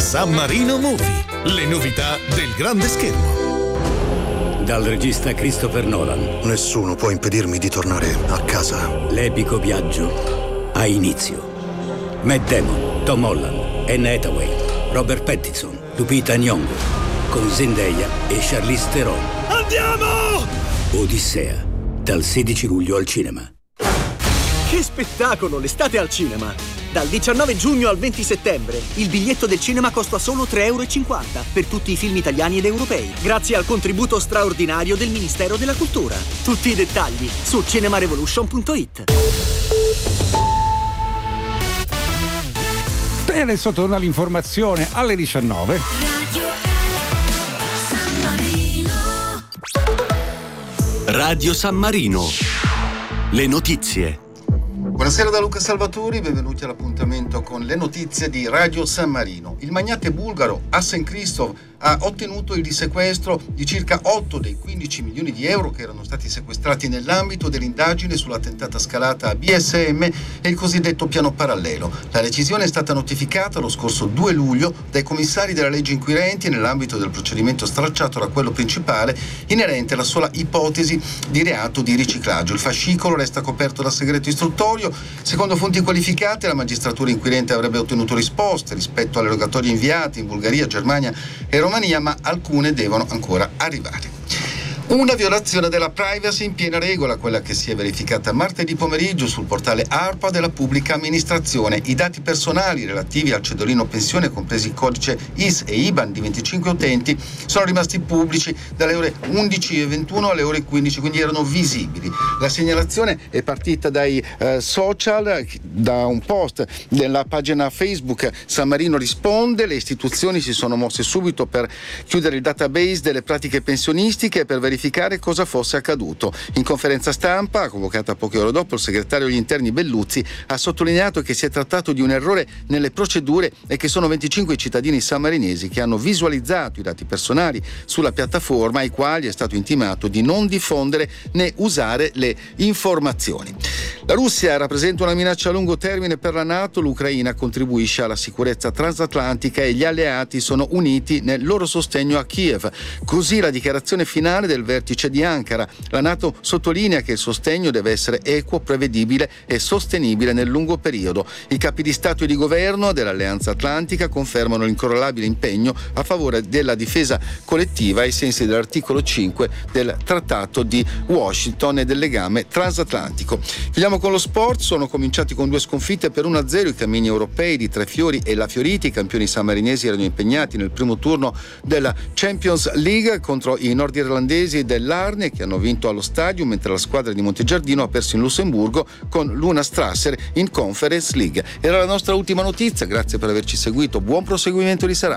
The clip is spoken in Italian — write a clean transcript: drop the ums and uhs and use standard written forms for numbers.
San Marino Movie, le novità del grande schermo. Dal regista Christopher Nolan. Nessuno può impedirmi di tornare a casa. L'epico viaggio ha inizio. Matt Damon, Tom Holland, Anne Hathaway, Robert Pattinson, Lupita Nyong'o, con Zendaya e Charlize Theron. Andiamo! Odissea, dal 16 luglio al cinema. Che spettacolo, l'estate al cinema! Dal 19 giugno al 20 settembre il biglietto del cinema costa solo €3,50 per tutti i film italiani ed europei, grazie al contributo straordinario del Ministero della Cultura. Tutti i dettagli su cinemarevolution.it. E adesso torna l'informazione alle 19. Radio San Marino. Le notizie. Buonasera da Luca Salvatori, benvenuti all'appuntamento con le notizie di Radio San Marino. Il magnate bulgaro Arsen Christov ha ottenuto il dissequestro di circa 8 dei 15 milioni di euro che erano stati sequestrati nell'ambito dell'indagine sulla tentata scalata a BSM e il cosiddetto piano parallelo. La decisione è stata notificata lo scorso 2 luglio dai commissari della legge inquirenti nell'ambito del procedimento stracciato da quello principale inerente alla sola ipotesi di reato di riciclaggio. Il fascicolo resta coperto da segreto istruttorio. Secondo fonti qualificate, la magistratura inquirente avrebbe ottenuto risposte rispetto alle rogatorie inviate in Bulgaria, Germania e Romania, ma alcune devono ancora arrivare. Una violazione della privacy in piena regola, quella che si è verificata martedì pomeriggio sul portale ARPA della pubblica amministrazione. I dati personali relativi al cedolino pensione, compresi il codice IS e IBAN di 25 utenti, sono rimasti pubblici dalle ore 11:21 alle ore 15, quindi erano visibili. La segnalazione è partita dai social, da un post della pagina Facebook San Marino Risponde. Le istituzioni si sono mosse subito per chiudere il database delle pratiche pensionistiche e per verificare cosa fosse accaduto. In conferenza stampa, convocata poche ore dopo, il segretario degli interni Belluzzi ha sottolineato che si è trattato di un errore nelle procedure e che sono 25 i cittadini sammarinesi che hanno visualizzato i dati personali sulla piattaforma, ai quali è stato intimato di non diffondere né usare le informazioni. La Russia rappresenta una minaccia a lungo termine per la NATO, l'Ucraina contribuisce alla sicurezza transatlantica e gli alleati sono uniti nel loro sostegno a Kiev. Così la dichiarazione finale del vertice di Ankara. La NATO sottolinea che il sostegno deve essere equo, prevedibile e sostenibile nel lungo periodo. I capi di Stato e di Governo dell'Alleanza Atlantica confermano l'incrollabile impegno a favore della difesa collettiva ai sensi dell'articolo 5 del Trattato di Washington e del legame transatlantico. Chiudiamo con lo sport. Sono cominciati con 2 sconfitte per 1-0 i cammini europei di Trefiori e La Fioriti. I campioni sammarinesi erano impegnati nel primo turno della Champions League contro i nordirlandesi dell'Arne, che hanno vinto allo stadio, mentre la squadra di Montegiardino ha perso in Lussemburgo con l'Una Strasser in Conference League. Era la nostra ultima notizia, grazie per averci seguito, buon proseguimento di serata.